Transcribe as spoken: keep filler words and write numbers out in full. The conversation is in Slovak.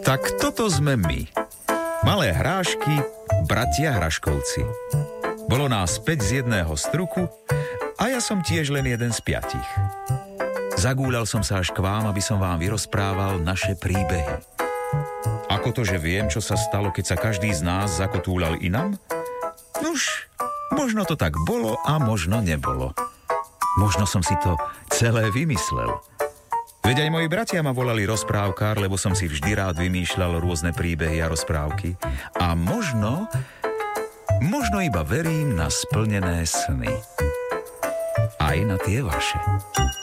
Tak toto sme my. Malé hrášky, bratia Hraškovci. Bolo nás päť z jedného struku a ja som tiež len jeden z piatich. Zagúľal som sa až k vám, aby som vám vyrozprával naše príbehy. Ako to, že viem, čo sa stalo, keď sa každý z nás zakotúľal inam? Nuž, možno to tak bolo a možno nebolo. Možno som si to celé vymyslel. Veď aj moji bratia ma volali rozprávkár, lebo som si vždy rád vymýšľal rôzne príbehy a rozprávky. A možno, možno iba verím na splnené sny. Aj na tie vaše.